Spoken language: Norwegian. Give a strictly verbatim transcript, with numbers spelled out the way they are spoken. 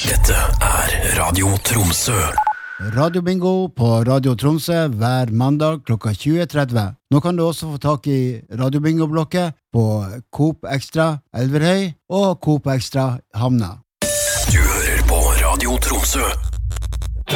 Dette er Radio Tromsø. Radio Bingo på Radio Tromsø hver mandag klokka tjue tretti. Nå kan du også få tak i Radio Bingo-blokket på Coop Extra Elverhøy og Coop Extra Havna. Du hører på Radio Tromsø.